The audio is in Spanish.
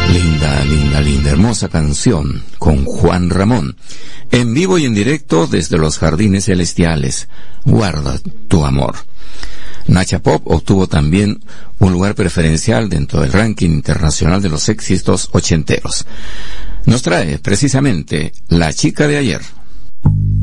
Linda, linda, linda, hermosa canción con Juan Ramón. En vivo y en directo desde los Jardines Celestiales. Guarda tu amor. Nacha Pop obtuvo también un lugar preferencial dentro del ranking internacional de los éxitos ochenteros. Nos trae precisamente La Chica de Ayer.